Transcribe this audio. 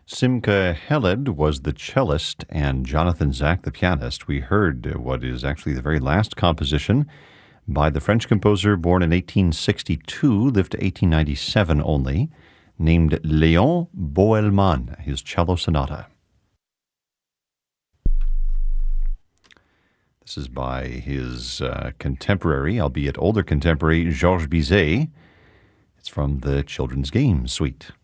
Simca Heled was the cellist and Jonathan Zach the pianist. We heard what is actually the very last composition by the French composer born in 1862, lived to 1897 only, named Léon Boëlmann, his cello sonata. This is by his contemporary, albeit older contemporary, Georges Bizet. It's from the Children's Game Suite.